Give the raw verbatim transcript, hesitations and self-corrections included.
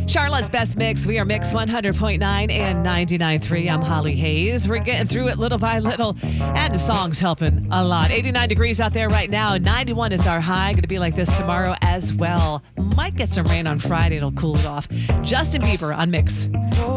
Charlotte's Best Mix. We are Mix one hundred point nine and ninety-nine point three. I'm Holly Hayes. We're getting through it little by little, and the song's helping a lot. eighty-nine degrees out there right now. ninety-one is our high. Going to be like this tomorrow as well. Might get some rain on Friday. It'll cool it off. Justin Bieber on Mix.